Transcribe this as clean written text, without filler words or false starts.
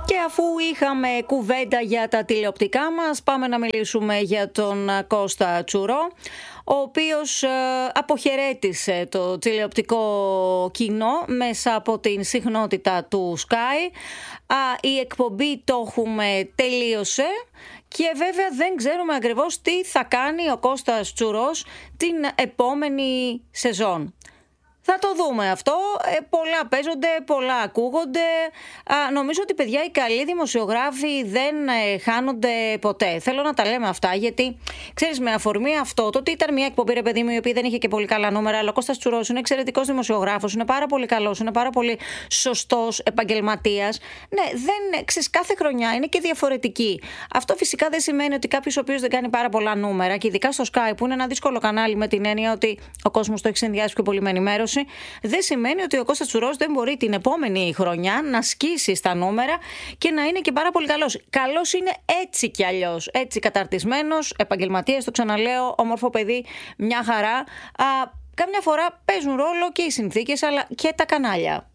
Και αφού είχαμε κουβέντα για τα τηλεοπτικά μας, πάμε να μιλήσουμε για τον Κώστα Τσουρό, ο οποίος αποχαιρέτησε το τηλεοπτικό κοινό μέσα από την συχνότητα του Sky. Η εκπομπή «Το έχουμε» τελείωσε και βέβαια δεν ξέρουμε ακριβώς τι θα κάνει ο Κώστας Τσουρός την επόμενη σεζόν. Θα το δούμε αυτό. Πολλά παίζονται, πολλά ακούγονται. Νομίζω ότι, παιδιά, οι καλοί δημοσιογράφοι δεν χάνονται ποτέ. Θέλω να τα λέμε αυτά, γιατί ξέρεις, με αφορμή αυτό, το ότι ήταν μια εκπομπή, ρε παιδί μου, η οποία δεν είχε και πολύ καλά νούμερα, αλλά ο Κώστας Τσουρός είναι εξαιρετικός δημοσιογράφος, είναι πάρα πολύ καλός, είναι πάρα πολύ σωστός επαγγελματίας. Ναι, δεν ξέρεις, κάθε χρονιά είναι και διαφορετική. Αυτό φυσικά δεν σημαίνει ότι κάποιος ο οποίος δεν κάνει πάρα πολλά νούμερα, και ειδικά στο Sky, που είναι ένα δύσκολο κανάλι με την έννοια ότι ο κόσμος το έχει συνδυάσει πιο πολύ με ενημέρωση, δεν σημαίνει ότι ο Κώστας Τσουρός δεν μπορεί την επόμενη χρονιά να σκίσει στα νούμερα και να είναι και πάρα πολύ καλός. Καλός είναι έτσι κι αλλιώς. Έτσι καταρτισμένος, επαγγελματίας, το ξαναλέω, όμορφο παιδί, μια χαρά. Κάμια φορά παίζουν ρόλο και οι συνθήκες, αλλά και τα κανάλια.